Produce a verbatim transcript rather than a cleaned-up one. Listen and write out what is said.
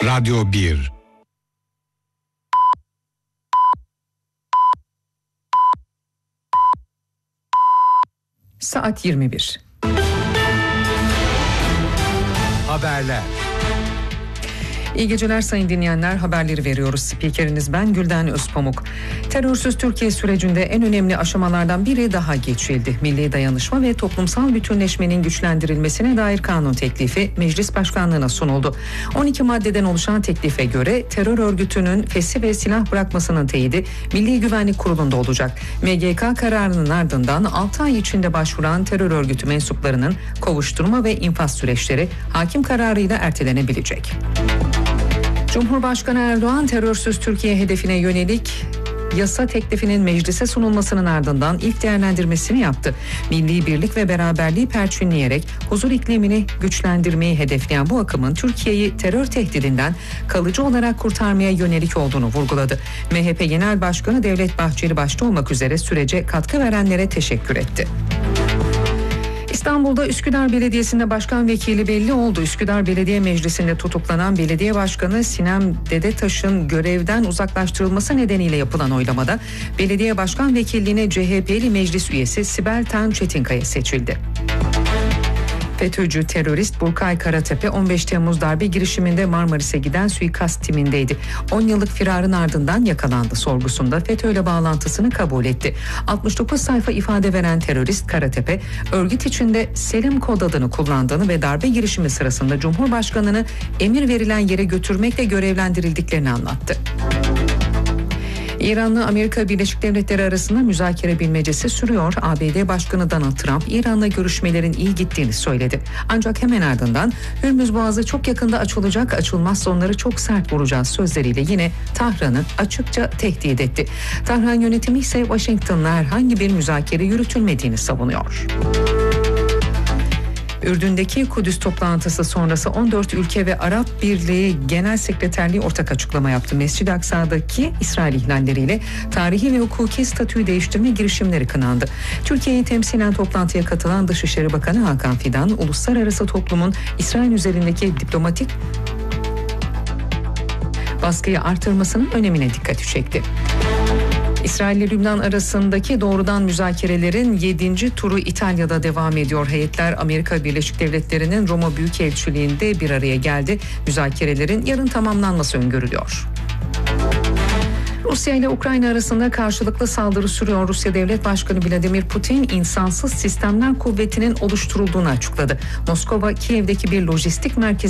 Radyo bir. Saat yirmi bir. Haberler. İyi geceler sayın dinleyenler, haberleri veriyoruz. Spikeriniz ben Gülden Özpamuk. Terörsüz Türkiye sürecinde en önemli aşamalardan biri daha geçildi. Milli dayanışma ve toplumsal bütünleşmenin güçlendirilmesine dair kanun teklifi Meclis Başkanlığı'na sunuldu. on iki maddeden oluşan teklife göre terör örgütünün fesih ve silah bırakmasının teyidi Milli Güvenlik Kurulu'nda olacak. M G K kararının ardından altı ay içinde başvuran terör örgütü mensuplarının kovuşturma ve infaz süreçleri hakim kararıyla ertelenebilecek. Cumhurbaşkanı Erdoğan terörsüz Türkiye hedefine yönelik yasa teklifinin meclise sunulmasının ardından ilk değerlendirmesini yaptı. Milli birlik ve beraberliği perçinleyerek huzur iklimini güçlendirmeyi hedefleyen bu akımın Türkiye'yi terör tehdidinden kalıcı olarak kurtarmaya yönelik olduğunu vurguladı. M H P Genel Başkanı Devlet Bahçeli başta olmak üzere sürece katkı verenlere teşekkür etti. İstanbul'da Üsküdar Belediyesi'nde başkan vekili belli oldu. Üsküdar Belediye Meclisi'nde tutuklanan belediye başkanı Sinem Dedetaş'ın görevden uzaklaştırılması nedeniyle yapılan oylamada belediye başkan vekilliğine C H P'li meclis üyesi Sibel Tan Çetinkaya seçildi. FETÖ'cü terörist Burkay Karatepe on beş Temmuz darbe girişiminde Marmaris'e giden suikast timindeydi. on yıllık firarın ardından yakalandı. Sorgusunda FETÖ'yle bağlantısını kabul etti. altmış dokuz sayfa ifade veren terörist Karatepe, örgüt içinde Selim kod adını kullandığını ve darbe girişimi sırasında Cumhurbaşkanı'nı emir verilen yere götürmekle görevlendirildiklerini anlattı. İran'la Amerika Birleşik Devletleri arasında müzakere bilmecesi sürüyor. A B D Başkanı Donald Trump, İran'la görüşmelerin iyi gittiğini söyledi. Ancak hemen ardından Hürmüz Boğazı çok yakında açılacak, açılmazsa onları çok sert vuracağız sözleriyle yine Tahran'ı açıkça tehdit etti. Tahran yönetimi ise Washington'la herhangi bir müzakere yürütülmediğini savunuyor. Ürdün'deki Kudüs toplantısı sonrası on dört ülke ve Arap Birliği Genel Sekreterliği ortak açıklama yaptı. Mescid-i Aksa'daki İsrail ihlalleriyle tarihi ve hukuki statüyü değiştirme girişimleri kınandı. Türkiye'yi temsilen toplantıya katılan Dışişleri Bakanı Hakan Fidan, uluslararası toplumun İsrail üzerindeki diplomatik baskıyı artırmasının önemine dikkati çekti. İsrail ile Lübnan arasındaki doğrudan müzakerelerin yedinci turu İtalya'da devam ediyor. Heyetler Amerika Birleşik Devletleri'nin Roma Büyükelçiliği'nde bir araya geldi. Müzakerelerin yarın tamamlanması öngörülüyor. Rusya ile Ukrayna arasında karşılıklı saldırı sürüyor. Rusya Devlet Başkanı Vladimir Putin, insansız sistemler kuvvetinin oluşturulduğunu açıkladı. Moskova, Kiev'deki bir lojistik merkezi